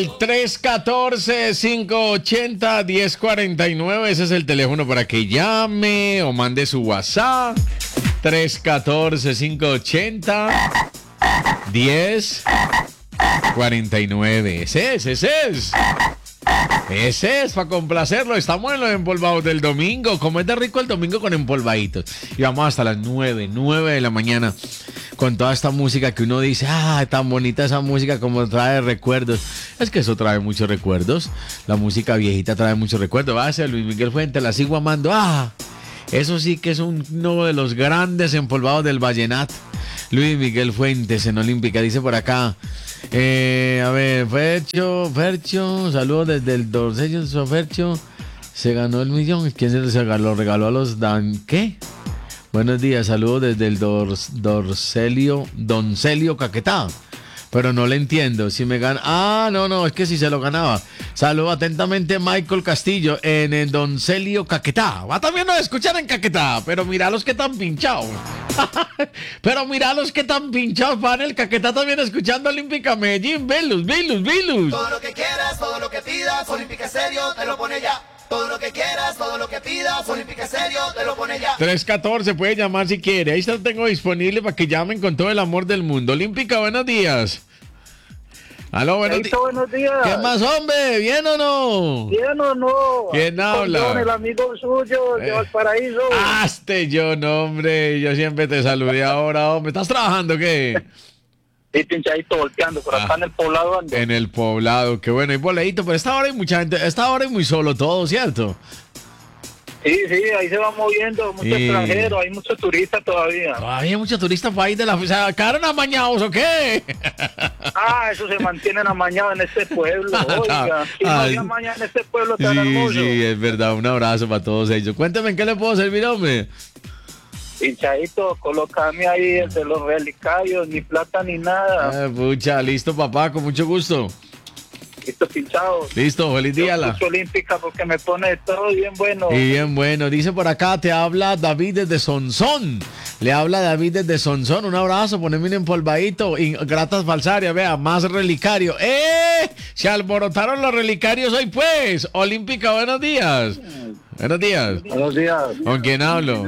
El 314-580-1049, ese es el teléfono para que llame o mande su WhatsApp. 314-580-1049. Ese es. Ese es para complacerlo. Estamos en los empolvados del domingo. Como es de rico el domingo con empolvaditos. Y vamos hasta las 9 de la mañana con toda esta música que uno dice, tan bonita esa música, como trae recuerdos. Es que eso trae muchos recuerdos. La música viejita trae muchos recuerdos. Va a ser Luis Miguel Fuentes, la sigo amando. Eso sí que es uno de los grandes empolvados del vallenato. Luis Miguel Fuentes en Olímpica, dice por acá. A ver, Fercho, saludos desde el Dorcelio, Fercho. Se ganó el millón. ¿Quién se lo regaló a los ¿qué? Buenos días, saludos desde el Doncelio Caquetá. Pero no le entiendo, si me gana... no, es que si se lo ganaba. Saludos atentamente Michael Castillo en el Doncelio Caquetá. Va también a escuchar en Caquetá, pero mira los que están pinchados. Van el Caquetá también escuchando Olímpica Medellín. Velos. Todo lo que quieras, todo lo que pidas, Olímpica Estéreo te lo pone ya. Todo lo que quieras, todo lo que pidas, Olímpica Estéreo te lo pone ya. 314, puede llamar si quiere. Ahí está, tengo disponible para que llamen con todo el amor del mundo. Olímpica, buenos días. Aló, buenos días. Buenos días. ¿Qué más, hombre? ¿Bien o no? ¿Bien o no? ¿Quién habla? Con el amigo suyo de Valparaíso. John, hombre. Yo siempre te saludé ahora, hombre. ¿Estás trabajando o qué? Sí, pinchadito volteando, por acá en el poblado ando. En el poblado, qué bueno. Y boleíto, pero esta hora hay mucha gente. Esta hora hay muy solo todo, ¿cierto? Sí, ahí se va moviendo, mucho extranjero, hay muchos turistas todavía. Todavía hay muchos turistas por ahí de la... ¿Se acabaron amañados o qué? Eso se mantienen amañados en este pueblo, oiga. Si no había mañana en este pueblo tan hermoso. Sí, es verdad, un abrazo para todos ellos. Cuéntame, ¿en qué le puedo servir, hombre? Pinchadito, colócame ahí el de los relicarios, ni plata ni nada. Pucha, listo, papá, con mucho gusto. Listo, pinchado. Listo, feliz día. Olímpica porque me pone todo bien bueno. Y bien bueno. Dice por acá, te habla David desde Sonsón. Le habla David desde Sonsón. Un abrazo, poneme un empolvadito. Y gratas falsarias, vea, más relicario. Se alborotaron los relicarios hoy, pues. Olímpica, buenos días. Buenos días. Buenos días. ¿Con quién hablo?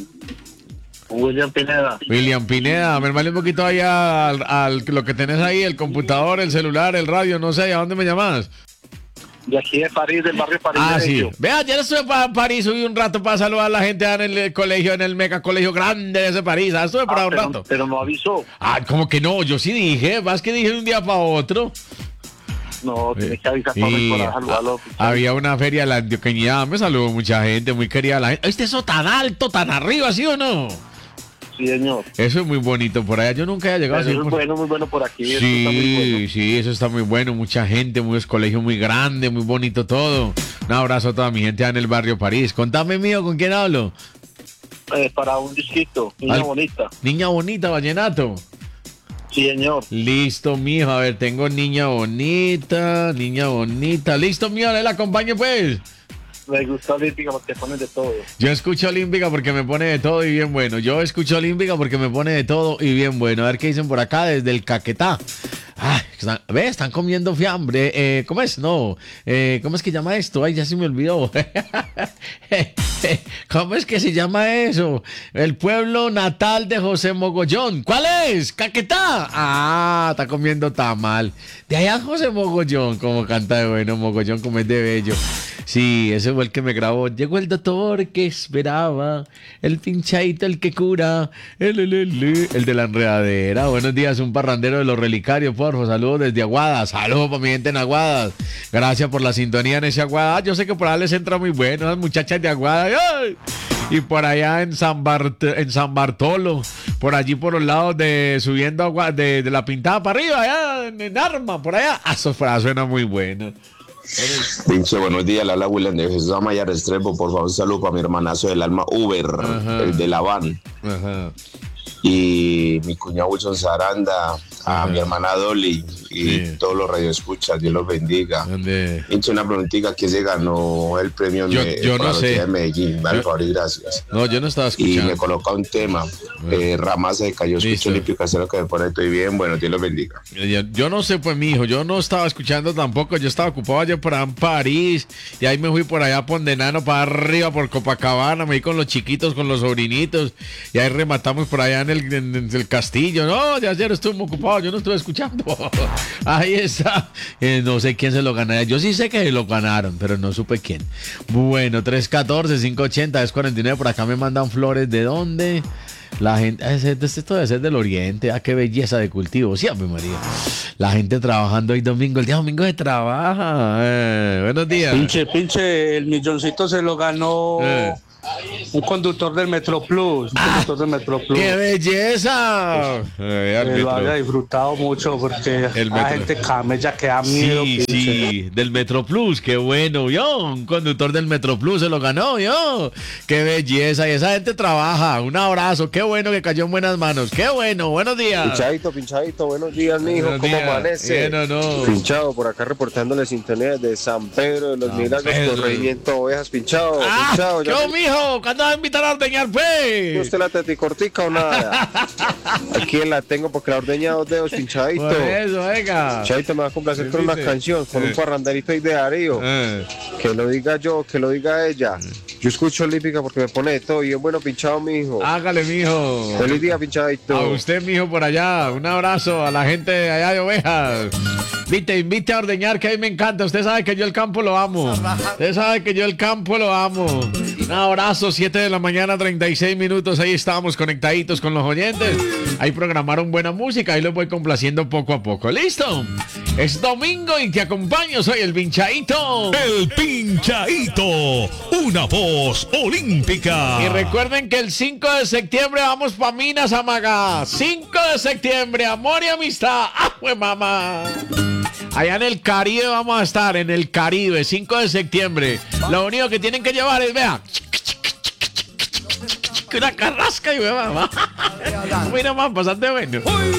William Pineda. Me hermano un poquito allá al lo que tenés ahí, el computador, el celular, el radio, no sé, ¿a dónde me llamas? De aquí de París, del barrio París. Sí. Vea, ayer estuve para París, subí un rato para saludar a la gente en el colegio, en el mega colegio grande de ese París. Estuve por ahí un rato. Pero no avisó. ¿Cómo que no? Yo sí dije, más que dije de un día para otro. No, tienes que avisar para saludarlo. Había una feria de la Antioqueñidad, me saludó mucha gente, muy querida la gente. ¿Eso tan alto, tan arriba, sí o no? Sí, señor. Eso es muy bonito por allá. Yo nunca he llegado así. Eso es muy bueno por aquí. Sí, eso está muy bueno. Mucha gente, muy colegio muy grande, muy bonito todo. Un abrazo a toda mi gente en el barrio París. Contame, mío, ¿con quién hablo? Para un disquito, Niña Bonita. Niña Bonita, vallenato. Sí, señor. Listo, mijo. A ver, tengo Niña Bonita. Listo, mijo, le la acompañe, pues. Me gusta Olímpica porque pone de todo. Yo escucho Olímpica porque me pone de todo y bien bueno. A ver qué dicen por acá desde el Caquetá. Están comiendo fiambre. ¿Cómo es? No. ¿Cómo es que llama esto? Ay, ya se me olvidó. ¿Cómo es que se llama eso? El pueblo natal de José Mogollón. ¿Cuál es? Caquetá. Está comiendo tamal. De allá José Mogollón, como canta de bueno, Mogollón como es de bello. Sí, ese fue el que me grabó. Llegó el doctor que esperaba, el pinchadito, el que cura, el de la enredadera. Buenos días, un parrandero de los relicarios, porfa. Saludos desde Aguadas. Saludos para mi gente en Aguadas. Gracias por la sintonía en ese Aguadas. Yo sé que por allá les entra muy bueno, las muchachas de Aguadas. ¡Ay! Y por allá en San Bartolo, por allí por los lados de subiendo agua de la Pintada para arriba, allá en Arma, por allá. Eso suena muy bueno. Pinche, buenos días, la William de Jesús Amaya Restrepo, por favor, un saludo para mi hermanazo del alma Uber, el de la van. Y mi cuñado Wilson Saranda, a mi hermana Dolly y todos los radioescuchas, Dios los bendiga. Hincha, una preguntita, ¿quién se ganó el premio yo por no la sé. Lotería de Medellín? Vale, favor y gracias. No, yo no estaba Y escuchando. me coloca un tema, Rama Seca, yo escucho Listo. Limpio Casero que me pone, estoy bien, bueno, Dios los bendiga. Yo no sé, pues, mi hijo, yo no estaba escuchando tampoco. Yo estaba ocupado allá por allá en París. Y ahí me fui por allá por Pondenano, para arriba, por Copacabana. Me fui con los chiquitos, con los sobrinitos. Y ahí rematamos por allá en el castillo. No, ya ayer estuve muy ocupado, yo no estuve escuchando. Ahí está. No sé quién se lo ganaría. Yo sí sé que lo ganaron, pero no supe quién. Bueno, 314-580-1049. Por acá me mandan flores. ¿De dónde? La gente, esto debe ser del oriente. Ah, qué belleza de cultivo. Sí, Ave María. La gente trabajando hoy domingo. El día domingo se trabaja. Buenos días. Pinche, el milloncito se lo ganó un conductor del Metroplus. ¡Qué belleza! Lo había disfrutado mucho porque la gente camella que da miedo. Sí, del Metroplus, qué bueno, yo, un conductor del Metroplus se lo ganó, yo, qué belleza, y esa gente trabaja, un abrazo, qué bueno que cayó en buenas manos, qué bueno, buenos días. Pinchadito, buenos días, mijo, Buenos ¿cómo días. amanece? Bien, no. Pinchado, por acá reportándole sintonía de San Pedro de los Milagros, Pedro. corregimiento de ovejas, pinchado, Yo, mijo, ¿cuándo vas a invitar a ordeñar, pues? ¿Usted la teticortica o nada? Aquí la tengo porque la ordeña 2 dedos, pinchadito. Por eso, venga. Pinchadito, me va a complacer ¿Qué con una dice? canción, con un parranderito ahí de Darío. Que lo diga yo, que lo diga ella. Yo escucho Lípica porque me pone de todo y es bueno, pinchado, mijo. Hágale, mijo. Feliz día, pinchadito. A usted, mijo, por allá. Un abrazo a la gente de allá de ovejas. Invite a ordeñar, que a mí me encanta. Usted sabe que yo el campo lo amo. Usted sabe que yo el campo lo amo. Un abrazo, 7 de la mañana, 36 minutos. Ahí estamos conectaditos con los oyentes. Ahí programaron buena música. Ahí los voy complaciendo poco a poco. ¿Listo? Es domingo y te acompaño. Soy el Pinchadito. El Pinchadito, una voz olímpica. Y recuerden que el 5 de septiembre vamos pa' Minas Amaga. 5 de septiembre, amor y amistad. ¡Ah, pues mamá! Allá en el Caribe vamos a estar, en el Caribe, 5 de septiembre. Lo único que tienen que llevar es, vea, una carrasca y vea, mamá. Mira, más, bastante bueno.